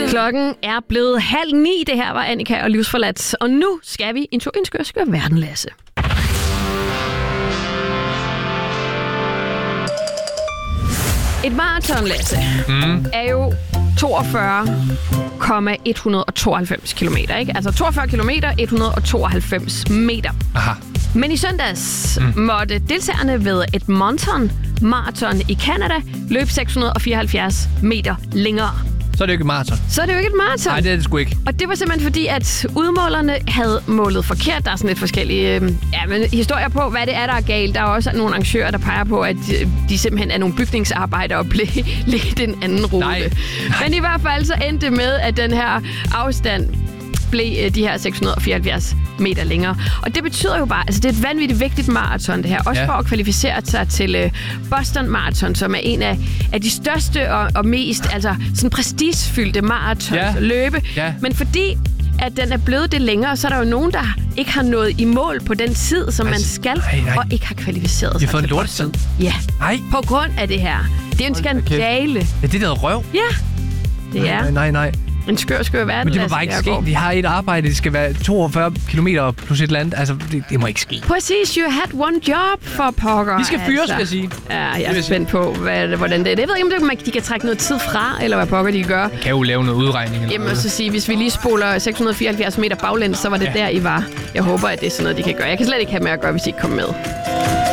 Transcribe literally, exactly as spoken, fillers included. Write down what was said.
Klokken er blevet halv ni. Det her var Annika og Livsforladt. Og nu skal vi en tur i en skør, skør verden, Lasse. Et maraton, Lasse, mm. er jo toogfyrre komma et hundrede tooghalvfems kilometer, ikke? Altså toogfyrre kilometer, et hundrede tooghalvfems meter. Aha. Men i søndags mm. måtte deltagerne ved et Edmonton Marathon i Canada løbe seks hundrede fireoghalvfjerds meter længere. Så er det jo ikke et maraton. Så er det jo ikke et maraton. Nej, det er det sgu ikke. Og det var simpelthen fordi, at udmålerne havde målet forkert. Der er sådan lidt forskellige øh, ja, men historier på, hvad det er, der er galt. Der er også nogle arrangører, der peger på, at de simpelthen er nogle bygningsarbejdere og blev lidt en anden rute. Nej. Nej. Men i hvert fald så endte det med, at den her afstand blev de her seks hundrede fireoghalvfjerds meter længere. Og det betyder jo bare, altså det er et vanvittigt vigtigt maraton, det her. Også ja. for at kvalificere sig til uh, Boston Marathon, som er en af, af de største og, og mest altså, sådan prestigefyldte maratons ja. at løbe. Ja. Men fordi at den er blevet det længere, så er der jo nogen, der ikke har nået i mål på den tid, som altså, man skal, nej, nej. og ikke har kvalificeret sig. De har fået en lortetid. Ja, nej. På grund af det her. Det er en skandale. Ja, det er noget røv. Ja, det er. Nej, nej, nej. En skør, skør verden. Men det må bare ikke ske. Vi har et arbejde, det skal være toogfyrre kilometer plus et eller andet. Altså, det, det må ikke ske. Præcis, you had one job for pokker. Vi skal fyres, altså. skal jeg sige. Ja, jeg er spændt på, hvad, hvordan det er. Jeg ved ikke, om de kan trække noget tid fra, eller hvad pokker de kan gøre. Kan jo lave noget udregning. Eller Jamen, noget. Så sige, hvis vi lige spoler seks hundrede fireoghalvfjerds meter baglæns, så var det ja. der, I var. Jeg håber, at det er sådan noget, de kan gøre. Jeg kan slet ikke have med at gøre, hvis I ikke kommer med.